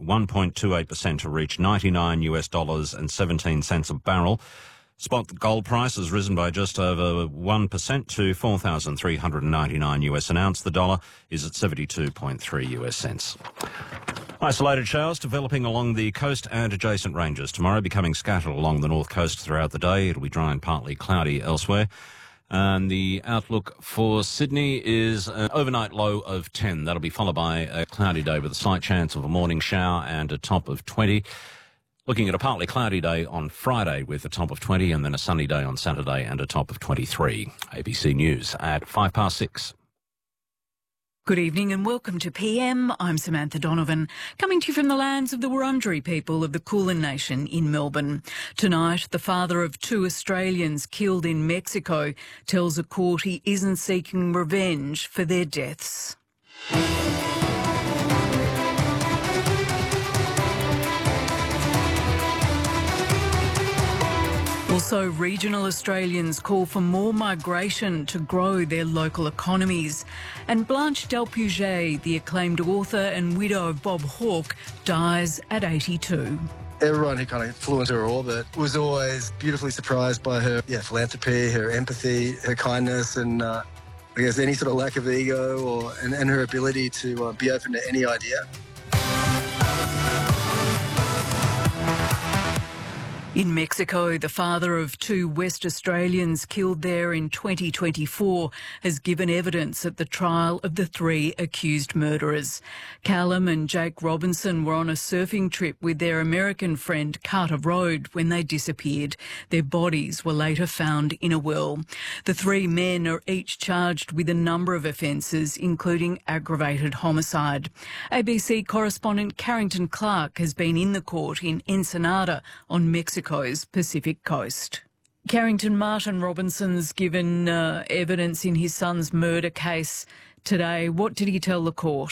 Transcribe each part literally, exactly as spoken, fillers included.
one point two eight percent to reach ninety-nine US dollars and seventeen cents a barrel. Spot gold price has risen by just over one percent to four thousand three hundred ninety-nine US an ounce. The dollar is at seventy-two point three US cents. Isolated showers developing along the coast and adjacent ranges tomorrow, becoming scattered along the north coast throughout the day. It'll be dry and partly cloudy elsewhere. And the outlook for Sydney is an overnight low of ten. That'll be followed by a cloudy day with a slight chance of a morning shower and a top of twenty. Looking at a partly cloudy day on Friday with a top of twenty, and then a sunny day on Saturday and a top of twenty-three. A B C News at five past six. Good evening and welcome to P M. I'm Samantha Donovan, coming to you from the lands of the Wurundjeri people of the Kulin Nation in Melbourne. Tonight, the father of two Australians killed in Mexico tells a court he isn't seeking revenge for their deaths. Also, regional Australians call for more migration to grow their local economies. And Blanche Delpuget, the acclaimed author and widow of Bob Hawke, dies at eighty-two. Everyone who kind of flew into her orbit was always beautifully surprised by her yeah, philanthropy, her empathy, her kindness, and uh, I guess any sort of lack of ego or and, and her ability to uh, be open to any idea. In Mexico, the father of two West Australians killed there in twenty twenty-four has given evidence at the trial of the three accused murderers. Callum and Jake Robinson were on a surfing trip with their American friend Carter Road when they disappeared. Their bodies were later found in a well. The three men are each charged with a number of offences, including aggravated homicide. A B C correspondent Carrington Clark has been in the court in Ensenada on Mexico. Pacific coast. Carrington, Martin Robinson's given uh, evidence in his son's murder case today. What did he tell the court?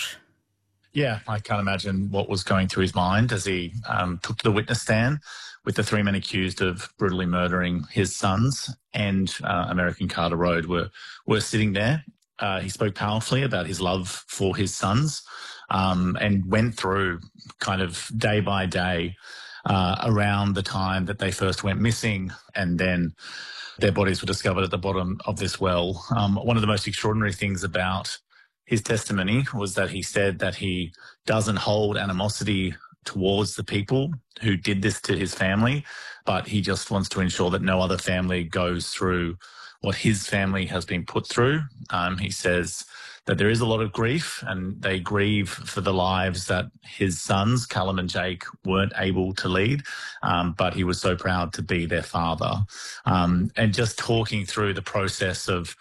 Yeah, I can't imagine what was going through his mind as he um, took to the witness stand with the three men accused of brutally murdering his sons and uh, American Carter Road were, were sitting there. Uh, he spoke powerfully about his love for his sons um, and went through kind of day by day Uh, around the time that they first went missing, and then their bodies were discovered at the bottom of this well. Um, one of the most extraordinary things about his testimony was that he said that he doesn't hold animosity towards the people who did this to his family, but he just wants to ensure that no other family goes through what his family has been put through. Um, he says that there is a lot of grief, and they grieve for the lives that his sons, Callum and Jake, weren't able to lead, um, but he was so proud to be their father. Um, and just talking through the process of,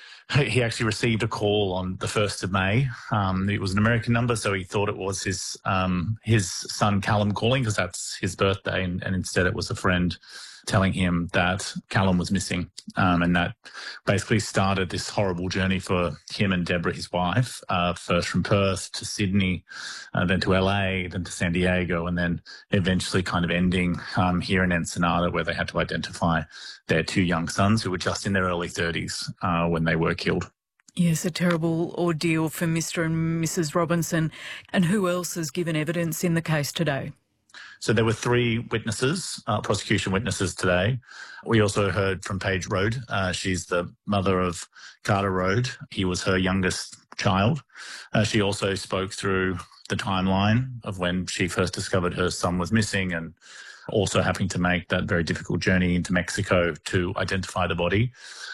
he actually received a call on the first of May. Um, it was an American number, so he thought it was his um, his son Callum calling because that's his birthday, and, and instead it was a friend telling him that Callum was missing. Um, and that basically started this horrible journey for him and Deborah, his wife, uh, first from Perth to Sydney, uh, then to L A, then to San Diego, and then eventually kind of ending um, here in Ensenada, where they had to identify their two young sons who were just in their early thirties uh, when they were killed. Yes, a terrible ordeal for Mister and Missus Robinson. And who else has given evidence in the case today? So there were three witnesses, uh, prosecution witnesses today. We also heard from Paige Road. Uh, she's the mother of Carter Road. He was her youngest child. Uh, she also spoke through the timeline of when she first discovered her son was missing, and also having to make that very difficult journey into Mexico to identify the body.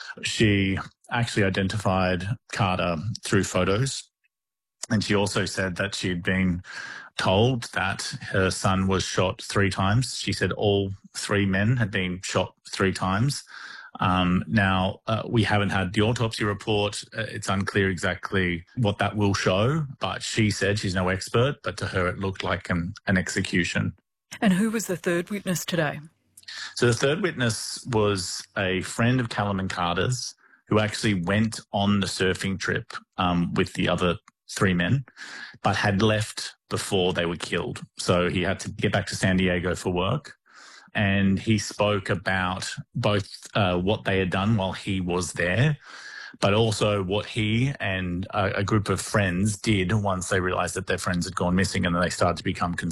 She actually identified Carter through photos. And she also said that she had been told that her son was shot three times. She said all three men had been shot three times. Um, now, uh, we haven't had the autopsy report. Uh, it's unclear exactly what that will show, but she said she's no expert, but to her it looked like an, an execution. And who was the third witness today? So the third witness was a friend of Callum and Carter's who actually went on the surfing trip um, with the other three men, but had left before they were killed. So he had to get back to San Diego for work. And he spoke about both uh, what they had done while he was there, but also what he and a, a group of friends did once they realized that their friends had gone missing, and then they started to become concerned.